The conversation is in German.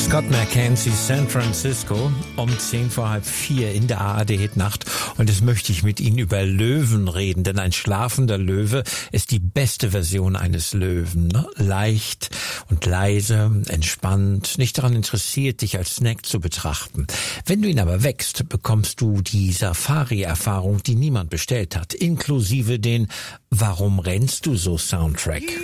Scott McKenzie, San Francisco, um 3:10 in der ARD-Hitnacht. Und jetzt möchte ich mit Ihnen über Löwen reden, denn ein schlafender Löwe ist die beste Version eines Löwen. Ne? Leicht und leise, entspannt, nicht daran interessiert, dich als Snack zu betrachten. Wenn du ihn aber wächst, bekommst du die Safari-Erfahrung, die niemand bestellt hat, inklusive den "Warum rennst du so" Soundtrack.